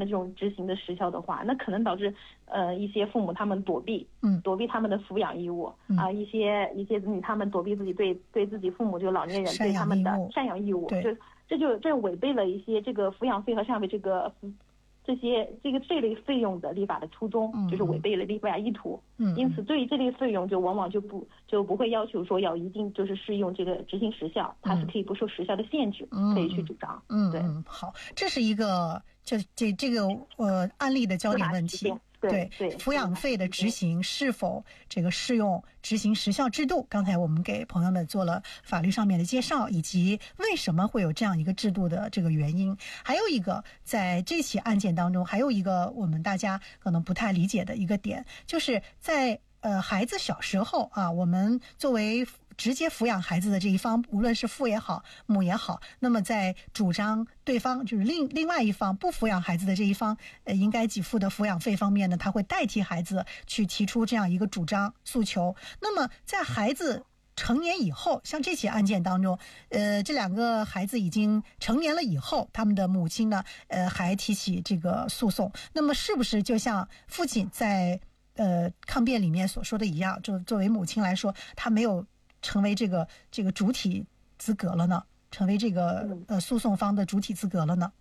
的这种执行的时效的话，那可能导致一些父母他们躲避他们的抚养义务啊，一些子女他们躲避自己对自己父母这个老年人对他们的赡养义务，这违背了一些这个抚养费和赡养费这类费用的立法的初衷，就是违背了立法意图。因此对于这类费用就往往就不会要求说要一定就是适用这个执行时效，它是可以不受时效的限制，可以去主张。对， 好，这是一个这个案例的焦点问题。对，抚养费的执行是否这个适用执行时效制度？刚才我们给朋友们做了法律上面的介绍，以及为什么会有这样一个制度的这个原因。还有一个，在这起案件当中，还有一个我们大家可能不太理解的一个点，就是在孩子小时候啊，我们作为直接抚养孩子的这一方，无论是父也好母也好，那么在主张对方就是另外一方不抚养孩子的这一方应该给付的抚养费方面呢，他会代替孩子去提出这样一个主张诉求。那么在孩子成年以后，像这起案件当中这两个孩子已经成年了以后，他们的母亲呢还提起这个诉讼，那么是不是就像父亲在抗辩里面所说的一样，就作为母亲来说，他没有成为这个主体资格了呢？成为这个诉讼方的主体资格了呢？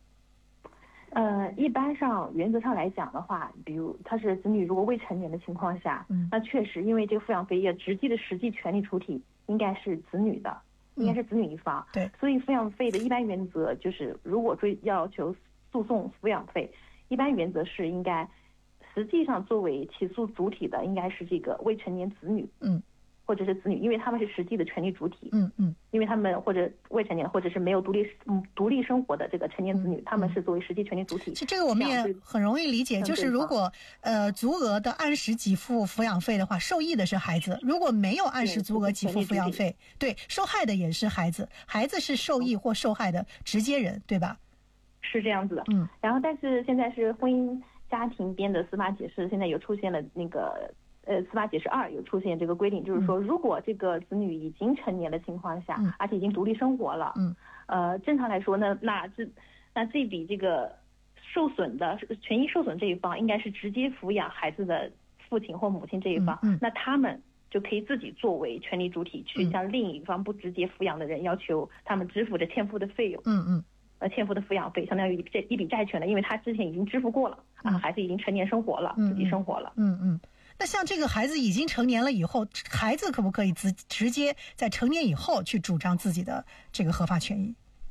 一般上原则上来讲的话，比如他是子女如果未成年的情况下，那确实因为这个抚养费也实际权利主体应该是子女的，应该是子女一方。对，所以抚养费的一般原则就是，如果要求诉讼抚养费，一般原则是应该实际上作为起诉主体的应该是这个未成年子女。或者是子女，因为他们是实际的权利主体。因为他们或者未成年或者是没有独立生活的这个成年子女，他们是作为实际权利主体。 这个我们也很容易理解，就是如果足额的按时给付抚养费的话，受益的是孩子；如果没有按时足额给付抚养费，对，受害的也是孩子，孩子是受益或受害的直接人，对吧？ 是这样子的。然后但是现在是婚姻家庭编的司法解释，现在有出现了那个司法解释2有出现这个规定，就是说如果这个子女已经成年的情况下，而且已经独立生活了，正常来说呢，那这笔这个权益受损这一方应该是直接抚养孩子的父亲或母亲这一方，那他们就可以自己作为权利主体去向另一方不直接抚养的人要求他们支付这欠付的费用。欠付的抚养费相当于一笔债权了，因为他之前已经支付过了孩子已经成年生活了，自己生活了。 那像这个孩子已经成年了以后，孩子可不可以直接在成年以后去主张自己的这个合法权益？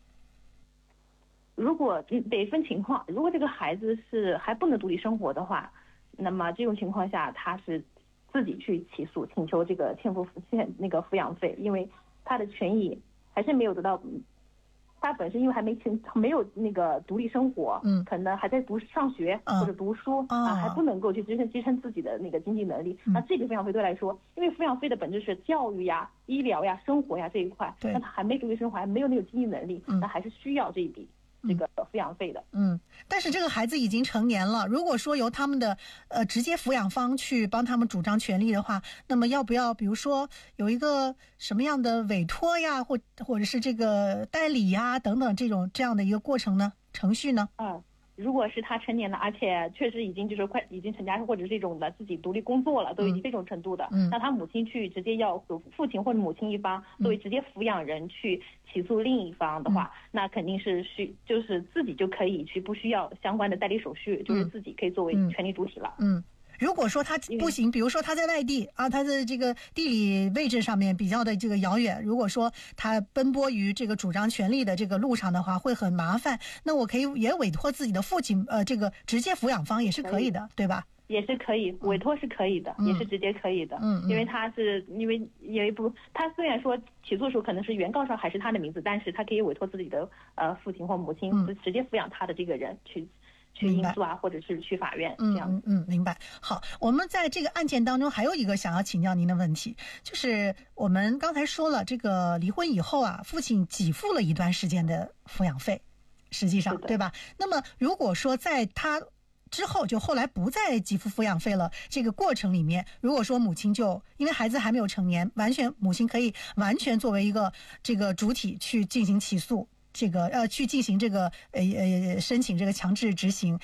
如果得分情况，如果这个孩子是还不能独立生活的话，那么这种情况下他是自己去起诉请求这个那个抚养费，因为他的权益还是没有得到。他本身因为还没有那个独立生活，可能还在上学或者读书还不能够去支撑自己的那个经济能力。那这个抚养费对来说，因为抚养费的本质是教育呀、医疗呀、生活呀这一块，那他还没独立生活，还没有那个经济能力，那还是需要这一笔这个抚养费的。 但是这个孩子已经成年了，如果说由他们的直接抚养方去帮他们主张权利的话，那么要不要比如说有一个什么样的委托呀，或者是这个代理呀等等这样的一个过程呢？程序呢？ 如果是他成年了，而且确实已经已经成家或者是这种的自己独立工作了，都已经这种程度的，那他母亲去直接要父亲或者母亲一方作为直接抚养人去起诉另一方的话，那肯定是就是自己就可以去，不需要相关的代理手续，就是自己可以作为权利主体了。 如果说他不行，比如说他在外地啊，他的这个地理位置上面比较的这个遥远，如果说他奔波于这个主张权利的这个路上的话，会很麻烦。那我可以也委托自己的父亲，这个直接抚养方也是可以的，对吧？ 也是可以，委托是可以的，也是直接可以的。因为他虽然说起诉时候可能是原告上还是他的名字，但是他可以委托自己的父亲或母亲直接抚养他的这个人去应诉或者是去法院这样。 明白。好，我们在这个案件当中还有一个想要请教您的问题，就是我们刚才说了，这个离婚以后父亲给付了一段时间的抚养费，实际上对吧？那么如果说在他之后就后来不再给付抚养费了，这个过程里面，如果说母亲就因为孩子还没有成年，母亲可以完全作为一个这个主体去进行起诉，这个去进行这个申请这个强制执行，